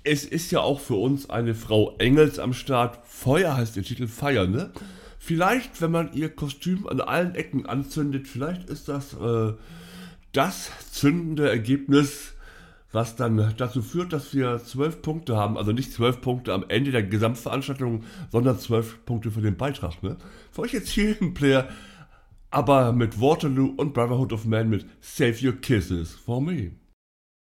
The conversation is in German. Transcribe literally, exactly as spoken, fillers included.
es ist ja auch für uns eine Frau Engels am Start. Feuer heißt der Titel, Fire, ne? Vielleicht, wenn man ihr Kostüm an allen Ecken anzündet, vielleicht ist das äh, das zündende Ergebnis, was dann dazu führt, dass wir zwölf Punkte haben. Also nicht zwölf Punkte am Ende der Gesamtveranstaltung, sondern zwölf Punkte für den Beitrag, ne? Für euch jetzt hier im Player, aber mit Waterloo und Brotherhood of Man mit Save Your Kisses for Me.